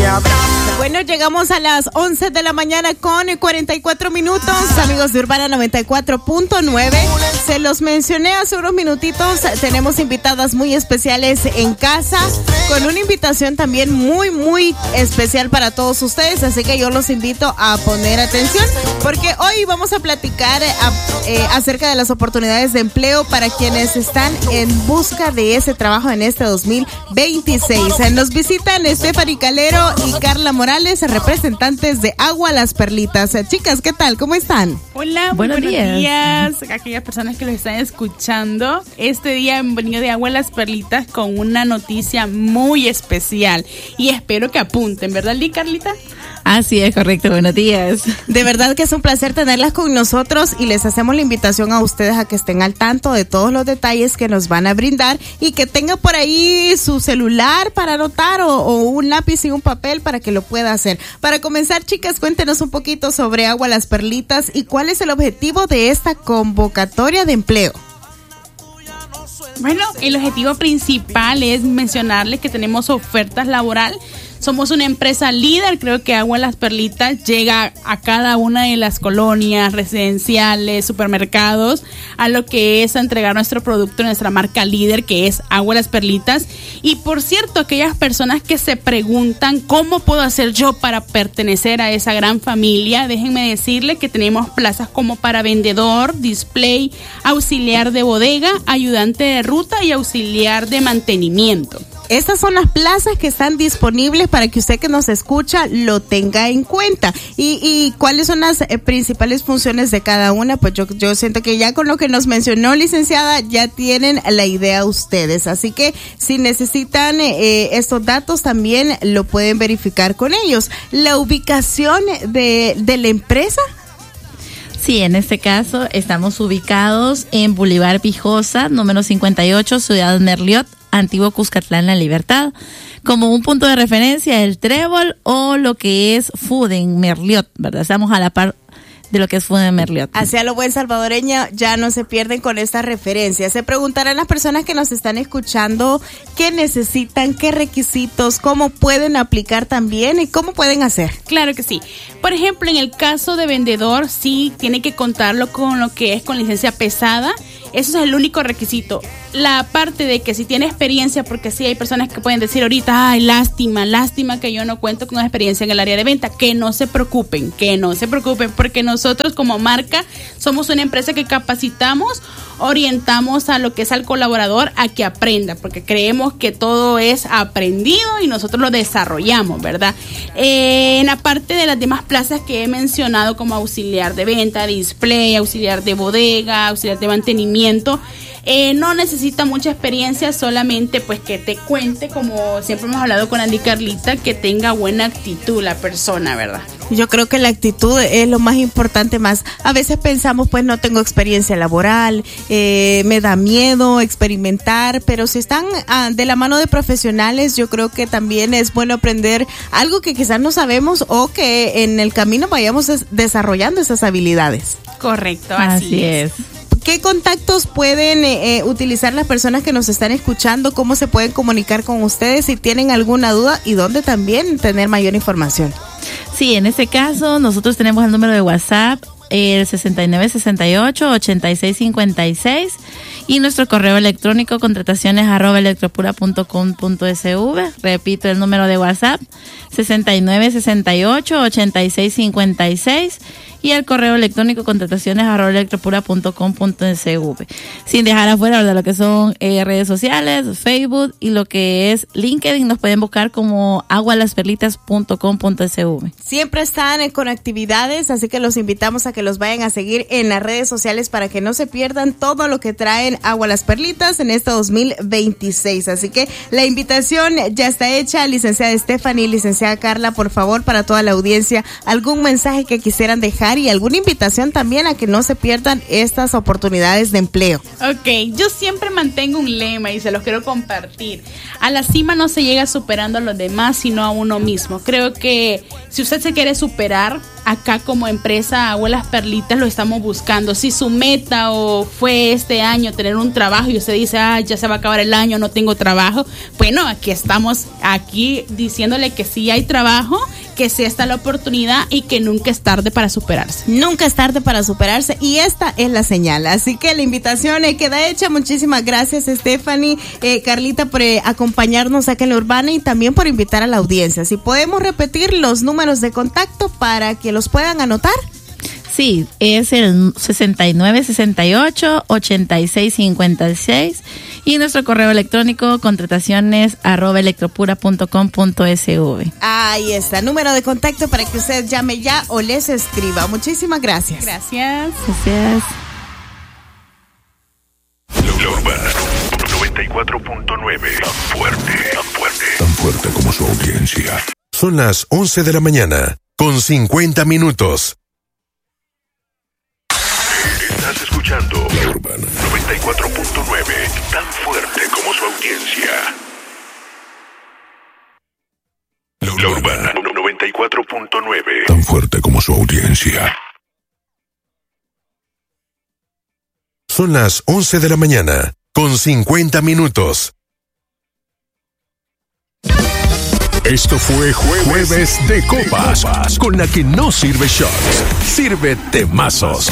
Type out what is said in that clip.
Bueno, llegamos a las 11 de la mañana con 44 minutos, amigos de Urbana 94.9. Se los mencioné hace unos minutitos, tenemos invitadas muy especiales en casa, con una invitación también muy especial para todos ustedes, así que yo los invito a poner atención, porque hoy vamos a platicar acerca de las oportunidades de empleo para quienes están en busca de ese trabajo en este 2026. Nos visitan Stephanie Calero y Carla Morales, representantes de Agua Las Perlitas. Chicas, ¿qué tal? ¿Cómo están? Hola, buenos días a aquellas personas que los están escuchando. Este día han venido de Agua Las Perlitas con una noticia muy especial y espero que apunten, ¿verdad, Carlita? Así es, correcto, buenos días. De verdad que es un placer tenerlas con nosotros y les hacemos la invitación a ustedes a que estén al tanto de todos los detalles que nos van a brindar y que tengan por ahí su celular para anotar o un lápiz y un papel para que lo pueda hacer. Para comenzar, chicas, cuéntenos un poquito sobre Agua Las Perlitas y cuál es el objetivo de esta convocatoria de empleo. Bueno, el objetivo principal es mencionarles que tenemos ofertas laborales. Somos una empresa líder, creo que Agua Las Perlitas llega a cada una de las colonias, residenciales, supermercados, a lo que es a entregar nuestro producto, nuestra marca líder, que es Agua Las Perlitas. Y por cierto, aquellas personas que se preguntan cómo puedo hacer yo para pertenecer a esa gran familia, déjenme decirles que tenemos plazas como para vendedor, display, auxiliar de bodega, ayudante de ruta y auxiliar de mantenimiento. Estas son las plazas que están disponibles para que usted que nos escucha lo tenga en cuenta. ¿Y cuáles son las principales funciones de cada una? Pues yo siento que ya con lo que nos mencionó, licenciada, ya tienen la idea ustedes. Así que si necesitan estos datos también lo pueden verificar con ellos. ¿La ubicación de la empresa? Sí, en este caso estamos ubicados en Boulevard Pijosa, número 58, Ciudad Merliot, Antiguo Cuscatlán, La Libertad, como un punto de referencia el Trébol o lo que es Food en Merliot, ¿verdad? Estamos a la par de lo que es Food en Merliot. Hacia lo buen salvadoreño, ya no se pierden con esta referencia. Se preguntarán las personas que nos están escuchando qué necesitan, qué requisitos, cómo pueden aplicar también y cómo pueden hacer. Claro que sí. Por ejemplo, en el caso de vendedor, sí tiene que contarlo con lo que es con licencia pesada. Eso es el único requisito. La parte de que si tiene experiencia, porque sí hay personas que pueden decir ahorita, ay, lástima que yo no cuento con experiencia en el área de venta. Que no se preocupen, porque nosotros como marca somos una empresa que capacitamos, orientamos a lo que es al colaborador a que aprenda, porque creemos que todo es aprendido y nosotros lo desarrollamos, ¿verdad? En la parte de las demás plazas que he mencionado como auxiliar de venta, display, auxiliar de bodega, auxiliar de mantenimiento, no necesita mucha experiencia, solamente pues que te cuente, como siempre hemos hablado con Andy Carlita, que tenga buena actitud la persona, ¿verdad? Yo creo que la actitud es lo más importante más. A veces pensamos, pues no tengo experiencia laboral, me da miedo experimentar, pero si están de la mano de profesionales, yo creo que también es bueno aprender algo que quizás no sabemos o que en el camino vayamos desarrollando esas habilidades. Correcto, así es. ¿Qué contactos pueden utilizar las personas que nos están escuchando? ¿Cómo se pueden comunicar con ustedes si tienen alguna duda? ¿Y dónde también tener mayor información? Sí, en este caso nosotros tenemos el número de WhatsApp, el 6968-8656, y nuestro correo electrónico contrataciones@electropura.com.sv. Repito el número de WhatsApp, 6968-8656, y el correo electrónico contrataciones@electropura.com.sv. Sin dejar afuera, ¿verdad?, lo que son redes sociales, Facebook y lo que es LinkedIn, nos pueden buscar como agualasperlitas.com.sv. Siempre están con actividades, así que los invitamos a que los vayan a seguir en las redes sociales para que no se pierdan todo lo que traen Agua Las Perlitas en este 2026. Así que la invitación ya está hecha, licenciada Stephanie, licenciada Carla, por favor, para toda la audiencia, algún mensaje que quisieran dejar y alguna invitación también a que no se pierdan estas oportunidades de empleo. Ok, yo siempre mantengo un lema y se los quiero compartir. A la cima no se llega superando a los demás, sino a uno mismo. Creo que si usted se quiere superar, acá como empresa Abuelas Perlitas lo estamos buscando. Si su meta o fue este año tener un trabajo y usted dice, ya se va a acabar el año, no tengo trabajo, bueno, aquí estamos diciéndole que sí hay trabajo, que sí está la oportunidad y que nunca es tarde para superarse. Nunca es tarde para superarse y esta es la señal. Así que la invitación queda hecha. Muchísimas gracias, Stephanie, Carlita, por acompañarnos acá en La Urbana y también por invitar a la audiencia. Si podemos repetir los números de contacto para que los puedan anotar. Sí, es el 6968-8656 y nuestro correo electrónico contrataciones@electropura.com.sv. Ahí está, número de contacto para que usted llame ya o les escriba. Muchísimas gracias. Gracias. Gracias. La Urbana 94.9. Tan fuerte como su audiencia. Son las 11 de la mañana con 50 minutos. Estás escuchando La Urbana 94.9, tan fuerte como su audiencia. La Urbana 94.9, tan fuerte como su audiencia. Son las 11 de la mañana con 50 minutos. Esto fue Jueves de Copas, con la que no sirve shots, sirve temazos.